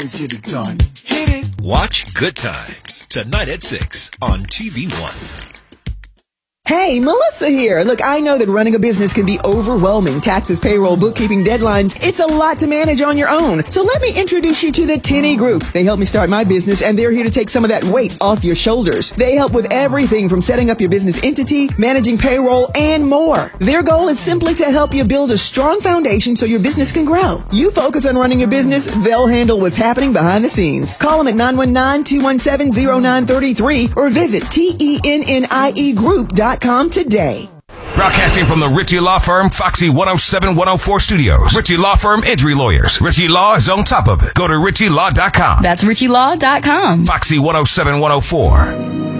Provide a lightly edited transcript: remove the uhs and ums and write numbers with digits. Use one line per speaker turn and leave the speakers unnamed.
always get it done. Hit it.
Watch Good Times tonight at 6 on TV One.
Hey, Melissa here. Look, I know that running a business can be overwhelming. Taxes, payroll, bookkeeping, deadlines. It's a lot to manage on your own. So let me introduce you to the Tenney Group. They helped me start my business, and they're here to take some of that weight off your shoulders. They help with everything from setting up your business entity, managing payroll, and more. Their goal is simply to help you build a strong foundation so your business can grow. You focus on running your business, they'll handle what's happening behind the scenes. Call them at 919-217-0933 or visit TENNIEgroup.com today.
Broadcasting from the Ritchie Law Firm, Foxy 107-104 Studios. Ritchie Law Firm Injury Lawyers. Ritchie Law is on top of it. Go to RitchieLaw.com.
That's RitchieLaw.com.
Foxy 107-104.